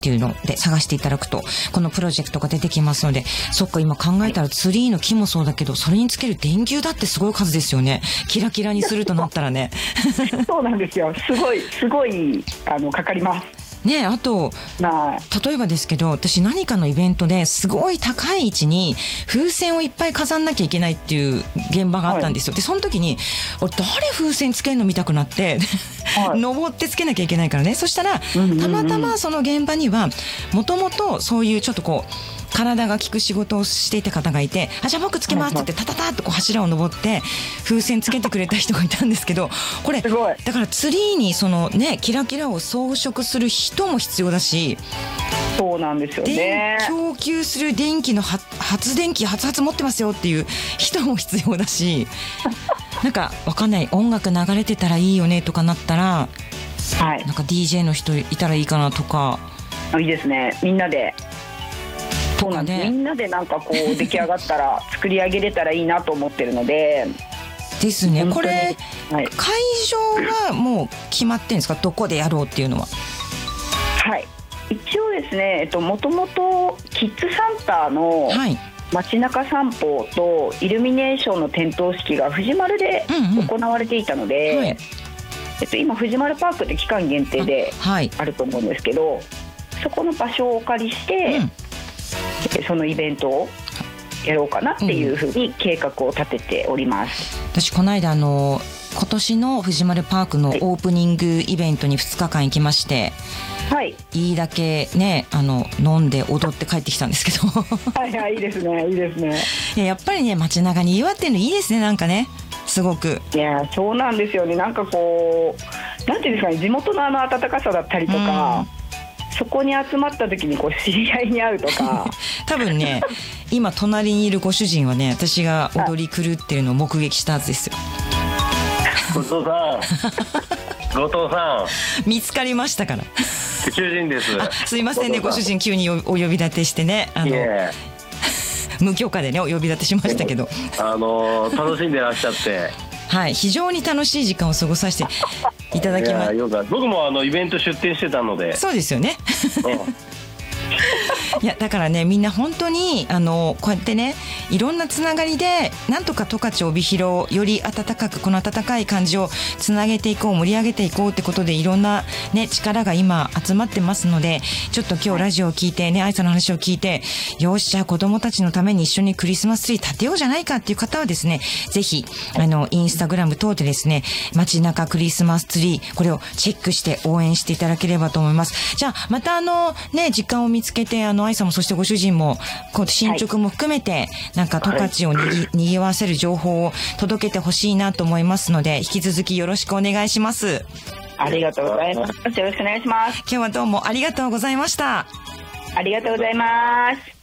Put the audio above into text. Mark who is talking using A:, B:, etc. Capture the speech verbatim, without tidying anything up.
A: っていうので探していただくと、このプロジェクトが出てきますので、そっか、今考えたらツリーの木もそうだけど、それにつける電球だってすごい数ですよね。キラキラにするとなったらね。
B: そうなんですよ。すごい、すごい、あの、かかります。
A: ね、あと、例えばですけど、私何かのイベントですごい高い位置に風船をいっぱい飾んなきゃいけないっていう現場があったんですよ。はい、で、その時に、俺誰風船つけるの見たくなって、はい、登ってつけなきゃいけないからね。そしたら、たまたまその現場には、もともとそういうちょっとこう、体が効く仕事をしていた方がいて、あ、じゃあ僕つけますって言って、タタタッとこう柱を登って風船つけてくれた人がいたんですけど、これだからツリーにそのね、キラキラを装飾する人も必要だし、
B: そうなんですよね。
A: 供給する電気の発電機発発持ってますよっていう人も必要だし、なんかわかんない、音楽流れてたらいいよねとかなったら、はい、なんか ディージェー の人いたらいいかなとか。
B: いいですね、みんなで。そうなんです、みんなでなんかこう出来上がったら作り上げれたらいいなと思ってるので。
A: ですね。これ、はい、会場はもう決まってるんですか、どこでやろうっていうのは。
B: はい、一応ですね、えっともともとキッズサンタの街中散歩とイルミネーションの点灯式が藤丸で行われていたので、うんうん、はい、えっと、今藤丸パークで期間限定であると思うんですけど、はい、そこの場所をお借りして、うん、そのイベントをやろうかなっていうふうに計画を立てております。
A: うん、私この間あの今年の藤丸パークのオープニングイベントにふつかかん行きまして、はい、いいだけね、あの飲んで踊って帰ってきたんですけど。
B: はいはい、いいですね、いいですね。
A: いや、やっぱりね、街中に祝ってるのいいですね、なんかね、すごく。
B: いや、そうなんですよね。なんかこう、なんていうんですかね、地元のあの温かさだったりとか、うん、そこに集まった時にこう知り合いに会うとか。
A: 多分ね、今隣にいるご主人はね、私が踊り狂ってるのを目撃したはずですよ。
C: 後藤さん後藤さ
A: ん見つかりましたから。
C: 主人です。
A: すいませんね、ご主人急にお呼び立てしてね、あの無許可でねお呼び立てしましたけど、
C: あの楽しんでらっしゃって
A: はい、非常に楽しい時間を過ごさせていただきました。
C: 僕もあのイベント出店してたので。
A: そうですよね。いや、だからね、みんな本当にあのこうやってね、いろんなつながりでなんとか十勝帯広をより温かく、この温かい感じをつなげていこう、盛り上げていこうってことで、いろんなね力が今集まってますので、ちょっと今日ラジオを聞いてね、愛さんの話を聞いて、よし、じゃあ子供たちのために一緒にクリスマスツリー立てようじゃないかっていう方はですね、ぜひあのインスタグラム等でですね、街中クリスマスツリー、これをチェックして応援していただければと思います。じゃあまたあのね、時間を見つけて、あの愛さんもそしてご主人もこう進捗も含めて、はい、なんか十勝をにぎ、はい、にぎわせる情報を届けてほしいなと思いますので、引き続きよろしくお願いします。
B: ありがとうございます。よろしくお願いします。
A: 今日はどうもありがとうございました。
B: ありがとうございます。